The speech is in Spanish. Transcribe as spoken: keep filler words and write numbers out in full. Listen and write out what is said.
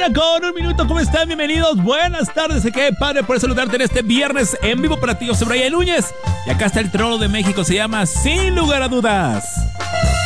Una con un minuto, ¿cómo están? Bienvenidos, buenas tardes, qué padre por saludarte en este viernes en vivo para ti. Yo soy Brian Núñez y acá está el trono de México, se llama Sin Lugar a Dudas.